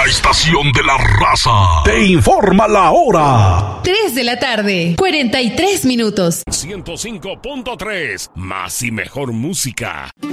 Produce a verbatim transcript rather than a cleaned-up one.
estación de la raza te informa la hora. tres de la tarde, cuarenta y tres minutos. ciento cinco punto tres, más y mejor música.